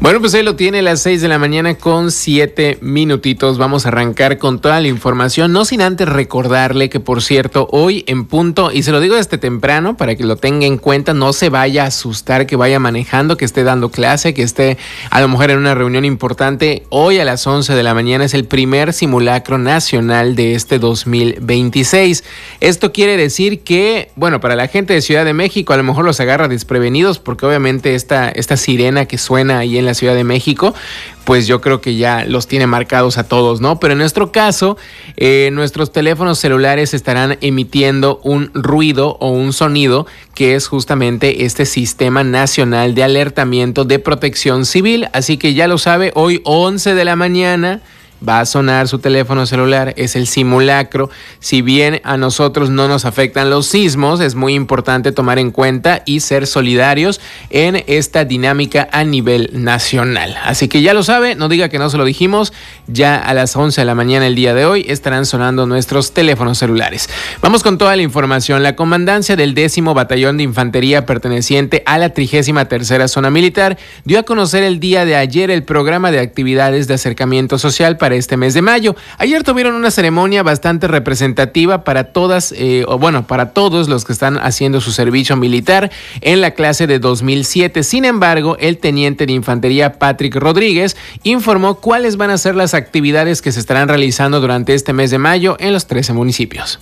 Bueno, pues ahí lo tiene, las 6 de la mañana con 7 minutitos. Vamos a arrancar con toda la información, no sin antes recordarle que, por cierto, hoy en punto, y se lo digo desde temprano para que lo tenga en cuenta, no se vaya a asustar que vaya manejando, que esté dando clase, que esté a lo mejor en una reunión importante. Hoy a las 11 de la mañana es el primer simulacro nacional de este 2026. Esto quiere decir que, bueno, para la gente de Ciudad de México a lo mejor los agarra desprevenidos porque obviamente esta sirena que suena ahí en la Ciudad de México, pues yo creo que ya los tiene marcados a todos, ¿no? Pero en nuestro caso, nuestros teléfonos celulares estarán emitiendo un ruido o un sonido que es justamente este Sistema Nacional de Alertamiento de Protección Civil. Así que ya lo sabe, hoy 11 de la mañana va a sonar su teléfono celular, es el simulacro. Si bien a nosotros no nos afectan los sismos, es muy importante tomar en cuenta y ser solidarios en esta dinámica a nivel nacional. Así que ya lo sabe, no diga que no se lo dijimos, ya a las 11 de la mañana el día de hoy estarán sonando nuestros teléfonos celulares. Vamos con toda la información. La comandancia del 10º Batallón de Infantería perteneciente a la 33ª Zona Militar dio a conocer el día de ayer el programa de actividades de acercamiento social para este mes de mayo. Ayer tuvieron una ceremonia bastante representativa para todas, para todos los que están haciendo su servicio militar en la clase de 2007. Sin embargo, el teniente de infantería Patrick Rodríguez informó cuáles van a ser las actividades que se estarán realizando durante este mes de mayo en los 13 municipios.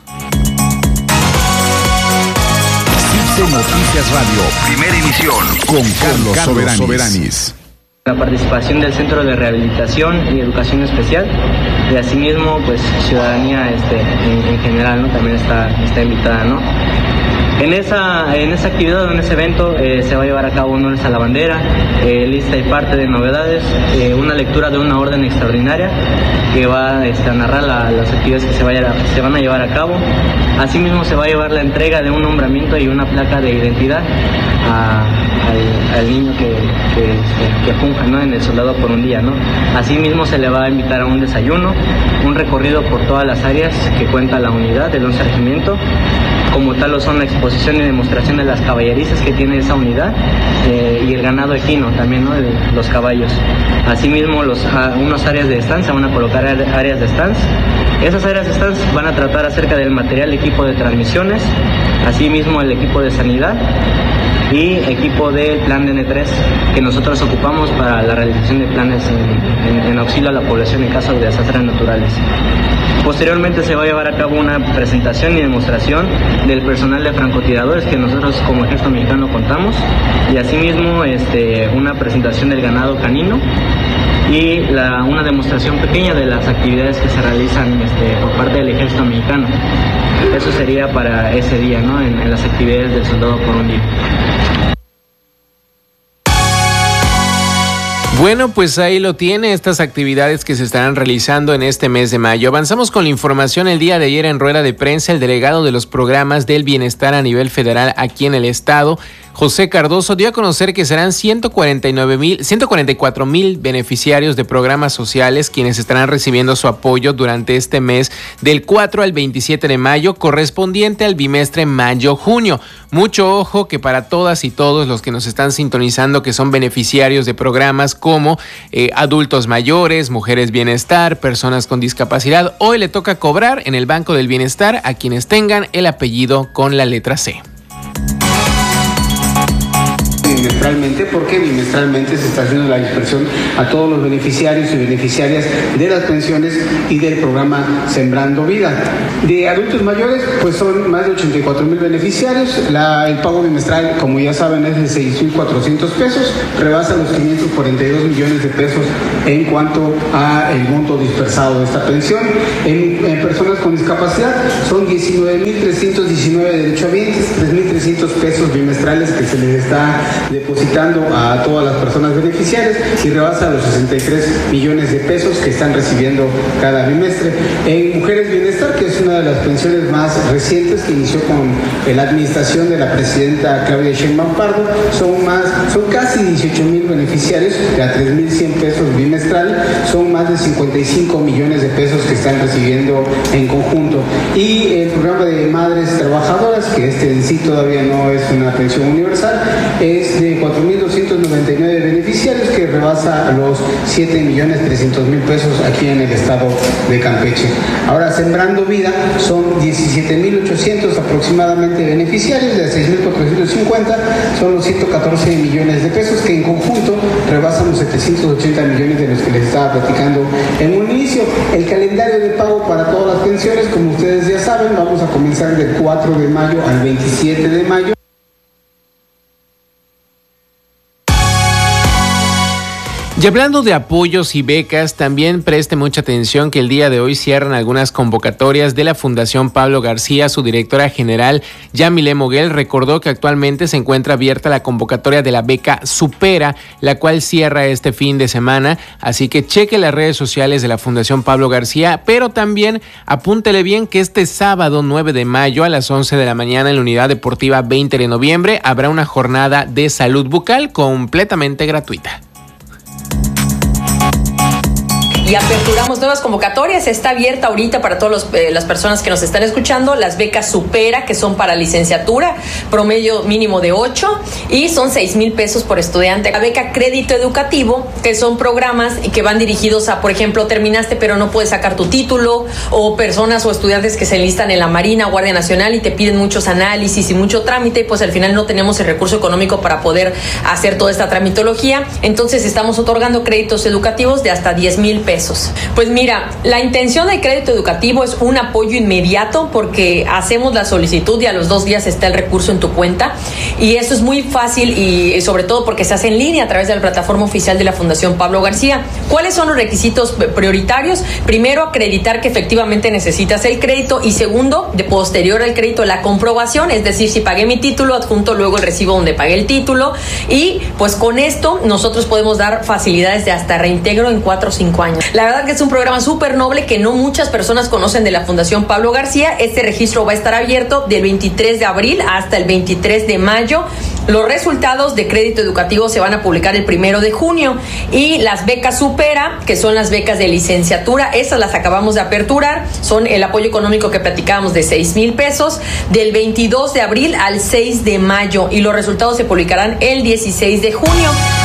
Noticias Radio, primera emisión, con Carlos Soberanis. La participación del Centro de Rehabilitación y Educación Especial y asimismo pues ciudadanía en general, ¿no? También está invitada, ¿no? En esa actividad, en ese evento, se va a llevar a cabo honores a la bandera, lista y parte de novedades, una lectura de una orden extraordinaria que va a narrar las actividades que se van a llevar a cabo. Asimismo se va a llevar la entrega de un nombramiento y una placa de identidad al niño que funja, ¿no? En el Soldado por un Día, ¿no? Asimismo se le va a invitar a un desayuno, un recorrido por todas las áreas que cuenta la unidad del 11 Regimiento. Como tal lo son la exposición y demostración de las caballerizas que tiene esa unidad y el ganado equino también, ¿no? Los caballos. Asimismo unas áreas de stand, se van a colocar áreas de stands. Esas áreas de stands van a tratar acerca del material, equipo de transmisiones, asimismo el equipo de sanidad y equipo del plan DN3 que nosotros ocupamos para la realización de planes en auxilio a la población en caso de desastres naturales. Posteriormente se va a llevar a cabo una presentación y demostración del personal de francotiradores que nosotros como Ejército Mexicano contamos y asimismo una presentación del ganado canino y una demostración pequeña de las actividades que se realizan por parte del Ejército Mexicano. Eso sería para ese día, ¿no? En las actividades del Soldado por un Día. Bueno, pues ahí lo tiene, estas actividades que se estarán realizando en este mes de mayo. Avanzamos con la información. El día de ayer en rueda de prensa, el delegado de los programas del bienestar a nivel federal aquí en el estado, José Cardoso, dio a conocer que serán 144,000 beneficiarios de programas sociales quienes estarán recibiendo su apoyo durante este mes del 4 al 27 de mayo, correspondiente al bimestre mayo-junio. Mucho ojo que para todas y todos los que nos están sintonizando que son beneficiarios de programas como adultos mayores, mujeres bienestar, personas con discapacidad, hoy le toca cobrar en el Banco del Bienestar a quienes tengan el apellido con la letra C. Bimestralmente, porque bimestralmente se está haciendo la dispersión a todos los beneficiarios y beneficiarias de las pensiones y del programa Sembrando Vida. De adultos mayores, pues son más de 84,000 beneficiarios. El pago bimestral, como ya saben, es de 6,400 pesos, rebasa los 542 millones de pesos en cuanto a el monto dispersado de esta pensión. En personas con discapacidad son 19,319 derechohabientes, 3,300 pesos bimestrales que se les está depositando a todas las personas beneficiarias y rebasa los 63 millones de pesos que están recibiendo cada bimestre. En Mujeres Bienestar, que es una de las pensiones más recientes que inició con la administración de la presidenta Claudia Sheinbaum Pardo, son casi 18,000 beneficiarios de a 3,100 pesos bimestral, son más de 55 millones de pesos que están recibiendo en conjunto. Y el programa de Madres Trabajadoras, que en sí todavía no es una pensión universal, es es de 4.299 beneficiarios, que rebasa los 7.300.000 pesos aquí en el estado de Campeche. Ahora, Sembrando Vida son 17.800 aproximadamente beneficiarios, de 6.450 son los 114 millones de pesos, que en conjunto rebasan los 780 millones de los que les estaba platicando en un inicio. El calendario de pago para todas las pensiones, como ustedes ya saben, vamos a comenzar del 4 de mayo al 27 de mayo. Y hablando de apoyos y becas, también preste mucha atención que el día de hoy cierran algunas convocatorias de la Fundación Pablo García. Su directora general, Yamile Moguel, recordó que actualmente se encuentra abierta la convocatoria de la beca Supera, la cual cierra este fin de semana. Así que cheque las redes sociales de la Fundación Pablo García, pero también apúntele bien que este sábado 9 de mayo a las 11 de la mañana en la Unidad Deportiva 20 de noviembre habrá una jornada de salud bucal completamente gratuita. Y aperturamos nuevas convocatorias. Está abierta ahorita para todas las personas que nos están escuchando las becas Supera, que son para licenciatura, promedio mínimo de 8 y son 6,000 pesos por estudiante. La beca Crédito Educativo, que son programas que van dirigidos a, por ejemplo, terminaste pero no puedes sacar tu título, o personas o estudiantes que se enlistan en la Marina, Guardia Nacional y te piden muchos análisis y mucho trámite, pues al final no tenemos el recurso económico para poder hacer toda esta tramitología. Entonces estamos otorgando créditos educativos de hasta 10,000 pesos. Pues mira, la intención del crédito educativo es un apoyo inmediato, porque hacemos la solicitud y a los 2 días está el recurso en tu cuenta, y eso es muy fácil, y sobre todo porque se hace en línea a través de la plataforma oficial de la Fundación Pablo García. ¿Cuáles son los requisitos prioritarios? Primero, acreditar que efectivamente necesitas el crédito, y segundo, de posterior al crédito, la comprobación, es decir, si pagué mi título, adjunto luego el recibo donde pagué el título, y pues con esto nosotros podemos dar facilidades de hasta reintegro en 4 o 5 años. La verdad que es un programa súper noble que no muchas personas conocen de la Fundación Pablo García. Este registro va a estar abierto del 23 de abril hasta el 23 de mayo. Los resultados de crédito educativo se van a publicar el 1 de junio. Y las becas Supera, que son las becas de licenciatura, esas las acabamos de aperturar. Son el apoyo económico que platicábamos de 6,000 pesos del 22 de abril al 6 de mayo. Y los resultados se publicarán el 16 de junio.